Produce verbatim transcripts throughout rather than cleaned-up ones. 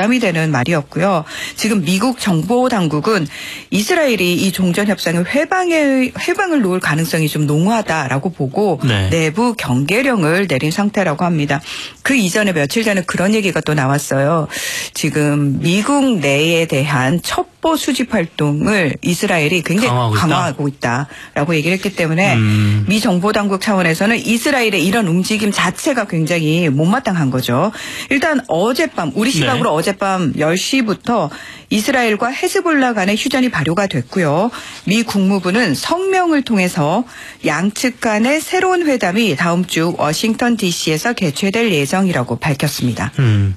부담이 되는 말이었고요. 지금 미국 정보 당국은 이스라엘이 이 종전 협상의 회방에 회방을 놓을 가능성이 좀 농후하다라고 보고 네. 내부 경계령을 내린 상태라고 합니다. 그 이전에 며칠 전에 그런 얘기가 또 나왔어요. 지금 미국 내에 대한 첩보 수집 활동을 이스라엘이 굉장히 강화하고, 강화하고 있다. 있다라고 얘기를 했기 때문에 음. 미 정보 당국 차원에서는 이스라엘의 이런 움직임 자체가 굉장히 못마땅한 거죠. 일단 어젯밤 우리 시각으로 네. 어젯밤 열 시부터 이스라엘과 헤즈볼라 간의 휴전이 발효가 됐고요. 미 국무부는 성명을 통해서 양측 간의 새로운 회담이 다음 주 워싱턴 디씨에서 개최될 예정이라고 밝혔습니다. 음.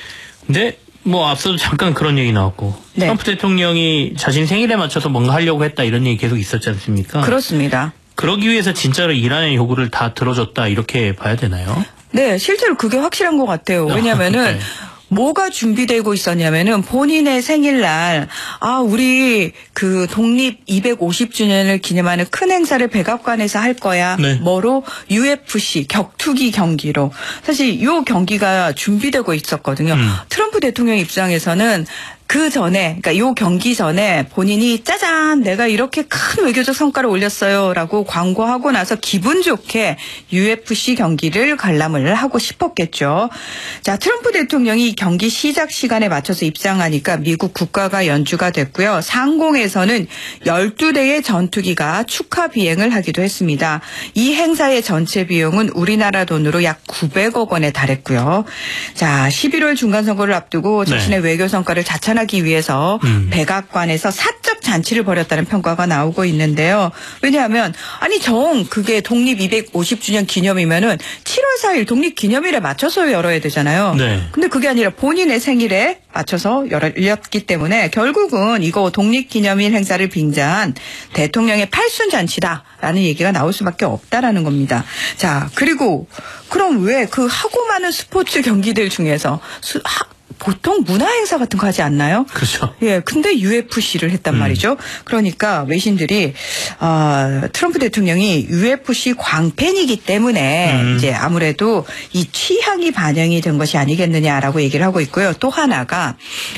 근데 뭐 앞서도 잠깐 그런 얘기 나왔고 네. 트럼프 대통령이 자신 생일에 맞춰서 뭔가 하려고 했다 이런 얘기 계속 있었지 않습니까? 그렇습니다. 그러기 위해서 진짜로 이란의 요구를 다 들어줬다 이렇게 봐야 되나요? 네, 실제로 그게 확실한 것 같아요. 왜냐하면은 네. 뭐가 준비되고 있었냐면은 본인의 생일날 아 우리 그 독립 이백오십 주년을 기념하는 큰 행사를 백악관에서 할 거야. 네. 뭐로? 유에프씨 격투기 경기로. 사실 이 경기가 준비되고 있었거든요. 음. 트럼프 대통령 입장에서는 그 전에, 그러니까 요 경기 전에 본인이 짜잔 내가 이렇게 큰 외교적 성과를 올렸어요라고 광고하고 나서 기분 좋게 유에프씨 경기를 관람을 하고 싶었겠죠. 자, 트럼프 대통령이 경기 시작 시간에 맞춰서 입장하니까 미국 국가가 연주가 됐고요. 상공에서는 열두 대의 전투기가 축하 비행을 하기도 했습니다. 이 행사의 전체 비용은 우리나라 돈으로 약 구백억 원에 달했고요. 자, 십일월 중간선거를 앞두고 자신의 네. 외교 성과를 자찬하기 하기 위해서 음. 백악관에서 사적 잔치를 벌였다는 평가가 나오고 있는데요. 왜냐하면 아니 정 그게 독립 이백오십 주년 기념이면은 칠월 사일 독립 기념일에 맞춰서 열어야 되잖아요. 네. 근데 그게 아니라 본인의 생일에 맞춰서 열렸기 때문에 결국은 이거 독립기념일 행사를 빙자한 대통령의 팔순 잔치다라는 얘기가 나올 수밖에 없다라는 겁니다. 자, 그리고 그럼 왜 그 하고 많은 스포츠 경기들 중에서 수, 하, 보통 문화행사 같은 거 하지 않나요? 그렇죠. 예, 근데 유에프씨를 했단 음. 말이죠. 그러니까 외신들이 어, 트럼프 대통령이 유에프씨 광팬이기 때문에 음. 이제 아무래도 이 취향이 반영이 된 것이 아니겠느냐라고 얘기를 하고 있고요. 또 하나가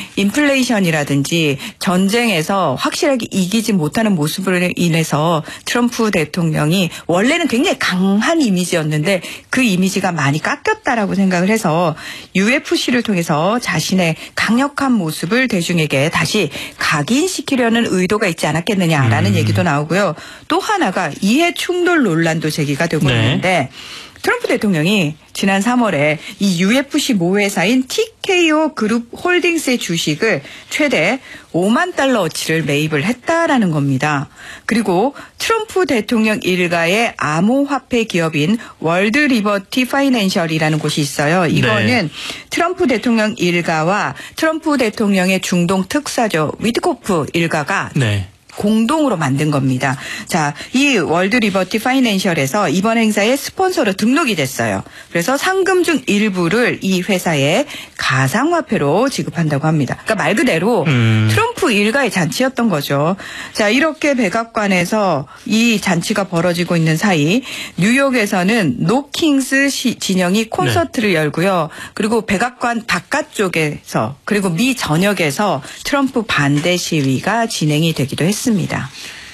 인플레이션이라든지 전쟁에서 확실하게 이기지 못하는 모습으로 인해서 트럼프 대통령이 원래는 굉장히 강한 이미지였는데 그 이미지가 많이 깎였다라고 생각을 해서 유에프씨를 통해서 자신의 강력한 모습을 대중에게 다시 각인시키려는 의도가 있지 않았겠느냐라는 음. 얘기도 나오고요. 또 하나가 이해 충돌 논란도 제기가 되고 네. 있는데 트럼프 대통령이 지난 삼월에 이 유에프씨 모회사인 티케이오 그룹 홀딩스의 주식을 최대 오만 달러어치를 매입을 했다라는 겁니다. 그리고 트럼프 대통령 일가의 암호화폐 기업인 월드 리버티 파이낸셜이라는 곳이 있어요. 이거는 네. 트럼프 대통령 일가와 트럼프 대통령의 중동 특사죠. 위트코프 일가가 네. 공동으로 만든 겁니다. 자, 이 월드 리버티 파이낸셜에서 이번 행사에 스폰서로 등록이 됐어요. 그래서 상금 중 일부를 이 회사에 가상화폐로 지급한다고 합니다. 그러니까 말 그대로 음. 트럼프 일가의 잔치였던 거죠. 자, 이렇게 백악관에서 이 잔치가 벌어지고 있는 사이 뉴욕에서는 노킹스 진영이 콘서트를 네. 열고요. 그리고 백악관 바깥쪽에서 그리고 미 전역에서 트럼프 반대 시위가 진행이 되기도 했습니다. 습니다.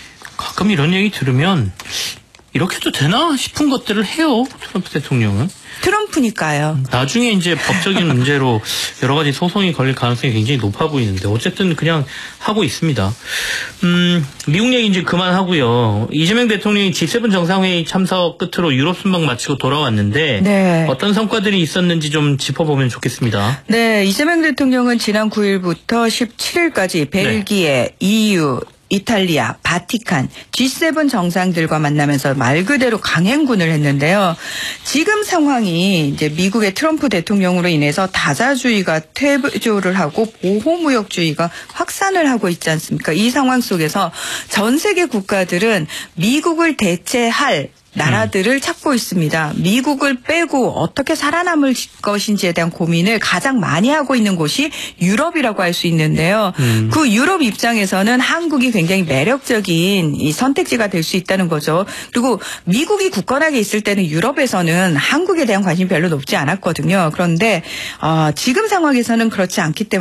가끔 이런 얘기 들으면 이렇게도 되나 싶은 것들을 해요. 트럼프 대통령은. 트럼프니까요. 나중에 이제 법적인 문제로 여러 가지 소송이 걸릴 가능성이 굉장히 높아 보이는데 어쨌든 그냥 하고 있습니다. 음, 미국 얘기 이제 그만하고요. 이재명 대통령이 지 세븐 정상회의 참석 끝으로 유럽 순방 마치고 돌아왔는데 네. 어떤 성과들이 있었는지 좀 짚어보면 좋겠습니다. 네, 이재명 대통령은 지난 구일부터 십칠일까지 벨기에, 네. 이유, 이탈리아, 바티칸, 지 세븐 정상들과 만나면서 말 그대로 강행군을 했는데요. 지금 상황이 이제 미국의 트럼프 대통령으로 인해서 다자주의가 퇴조를 하고 보호무역주의가 확산을 하고 있지 않습니까? 이 상황 속에서 전 세계 국가들은 미국을 대체할 나라들을 음. 찾고 있습니다. 미국을 빼고 어떻게 살아남을 것인지에 대한 고민을 가장 많이 하고 있는 곳이 유럽이라고 할 수 있는데요. 음. 그 유럽 입장에서는 한국이 굉장히 매력적인 이 선택지가 될 수 있다는 거죠. 그리고 미국이 굳건하게 있을 때는 유럽에서는 한국에 대한 관심이 별로 높지 않았거든요. 그런데 어, 지금 상황에서는 그렇지 않기 때문에